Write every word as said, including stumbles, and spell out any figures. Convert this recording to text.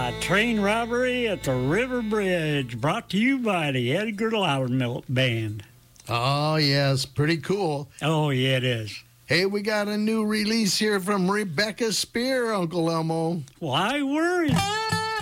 Uh, train robbery at the River Bridge, brought to you by the Edgar Loudermilk Band. Oh, yes, pretty cool. Oh, yeah, it is. Hey, we got a new release here from Rebecca Spear, Uncle Elmo. Why worry?